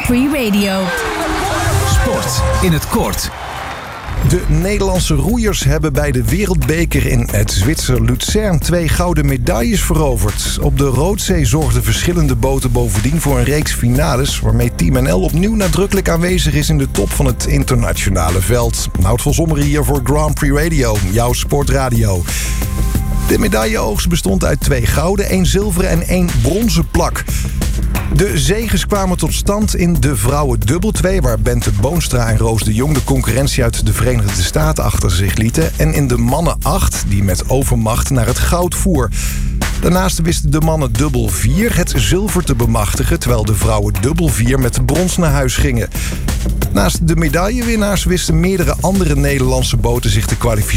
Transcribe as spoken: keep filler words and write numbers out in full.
Grand Prix Radio. Sport in het kort. De Nederlandse roeiers hebben bij de Wereldbeker in het Zwitser Luzern twee gouden medailles veroverd. Op de Roodzee zorgden verschillende boten bovendien voor een reeks finales, waarmee Team N L opnieuw nadrukkelijk aanwezig is in de top van het internationale veld. Nout van Zommeren hier voor Grand Prix Radio, jouw sportradio. De medailleoogst bestond uit twee gouden, één zilveren en één bronzen plak. De zeges kwamen tot stand in de vrouwen dubbel twee... waar Bente Boonstra en Roos de Jong de concurrentie uit de Verenigde Staten achter zich lieten. En in de mannen acht, die met overmacht naar het goud voer. Daarnaast wisten de mannen dubbel vier het zilver te bemachtigen, terwijl de vrouwen dubbel vier met brons naar huis gingen. Naast de medaillewinnaars wisten meerdere andere Nederlandse boten zich te kwalificeren